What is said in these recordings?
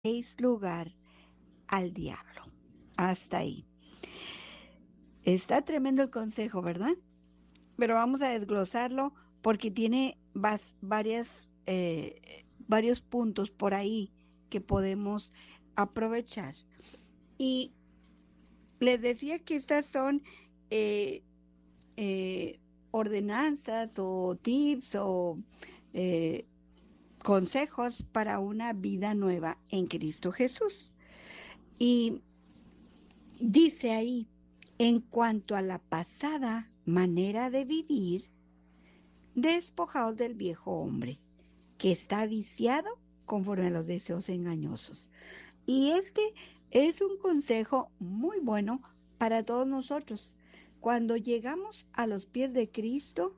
deis lugar al diablo. Hasta ahí. Está tremendo el consejo, ¿verdad? Pero vamos a desglosarlo porque tiene varios puntos por ahí que podemos aprovechar. Y les decía que estas son eh, eh, ordenanzas o tips o eh, consejos para una vida nueva en Cristo Jesús. Y dice ahí, en cuanto a la pasada manera de vivir, despojaos del viejo hombre, que está viciado conforme a los deseos engañosos. Y este es un consejo muy bueno para todos nosotros. Cuando llegamos a los pies de Cristo,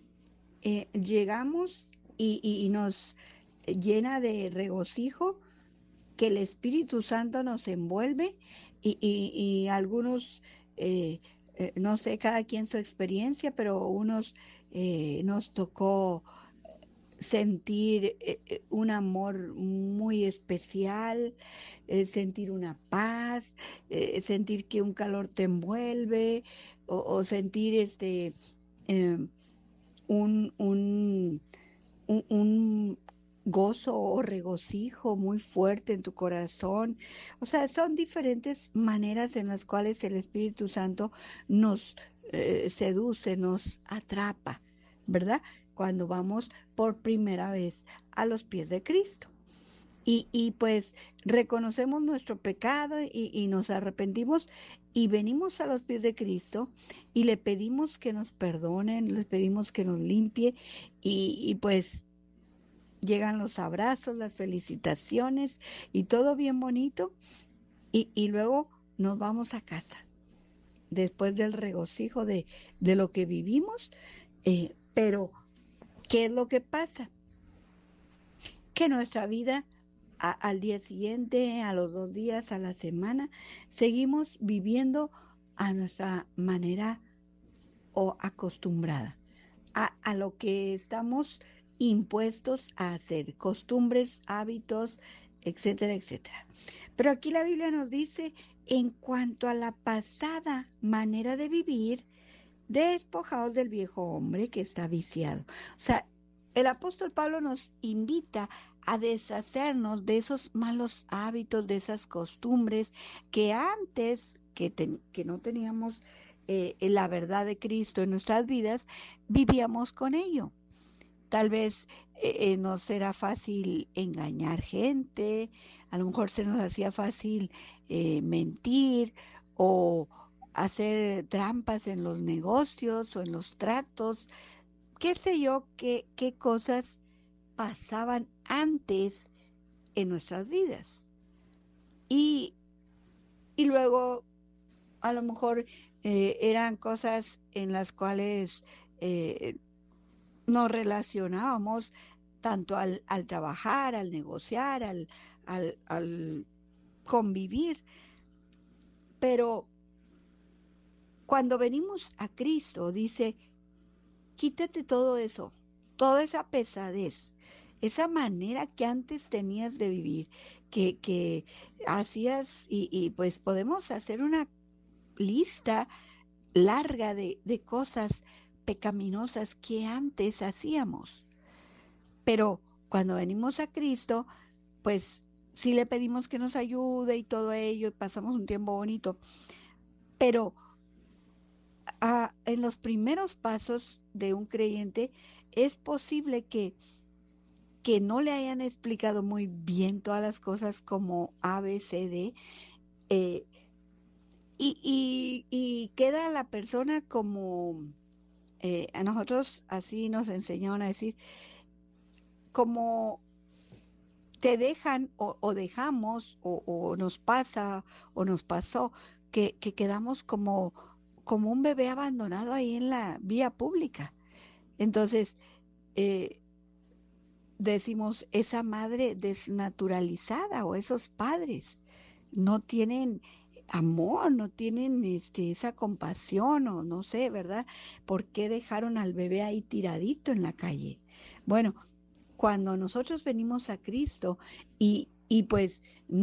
llegamos y nos llena de regocijo que el Espíritu Santo nos envuelve y algunos, no sé, cada quien su experiencia, pero unos nos tocó sentir un amor muy especial, sentir una paz, sentir que un calor te envuelve o sentir eh, un, un, un gozo o regocijo muy fuerte en tu corazón. O sea, son diferentes maneras en las cuales el Espíritu Santo nos seduce, nos atrapa, ¿verdad? Cuando vamos por primera vez a los pies de Cristo. Y pues reconocemos nuestro pecado y nos arrepentimos y venimos a los pies de Cristo y le pedimos que nos perdonen, le pedimos que nos limpie y pues llegan los abrazos, las felicitaciones y todo bien bonito y luego nos vamos a casa después del regocijo de lo que vivimos, pero ¿qué es lo que pasa? Que nuestra vida al día siguiente, a los 2 días, a la semana, seguimos viviendo a nuestra manera o acostumbrada, a lo que estamos impuestos a hacer, costumbres, hábitos, etcétera, etcétera. Pero aquí la Biblia nos dice, en cuanto a la pasada manera de vivir, despojados del viejo hombre que está viciado. O sea, el apóstol Pablo nos invita a deshacernos de esos malos hábitos, de esas costumbres que antes, que no teníamos la verdad de Cristo en nuestras vidas, vivíamos con ello. Tal vez nos era fácil engañar gente, a lo mejor se nos hacía fácil mentir o hacer trampas en los negocios o en los tratos, qué sé yo, qué cosas pasaban antes en nuestras vidas. Y, y luego a lo mejor eran cosas en las cuales nos relacionábamos tanto al trabajar, al negociar, al convivir, pero cuando venimos a Cristo, dice, quítate todo eso, toda esa pesadez, esa manera que antes tenías de vivir, que hacías, y pues podemos hacer una lista larga de cosas pecaminosas que antes hacíamos. Pero cuando venimos a Cristo, pues sí le pedimos que nos ayude y todo ello, y pasamos un tiempo bonito. Pero en los primeros pasos de un creyente es posible que no le hayan explicado muy bien todas las cosas como A, B, C, D, eh, y queda la persona como a nosotros así nos enseñaron a decir, como te dejan o dejamos o nos pasa o nos pasó que quedamos como un bebé abandonado ahí en la vía pública. Entonces, eh, decimos, esa madre desnaturalizada o esos padres no tienen amor, no tienen esa compasión o no sé, ¿verdad? ¿Por qué dejaron al bebé ahí tiradito en la calle? Bueno, cuando nosotros venimos a Cristo y pues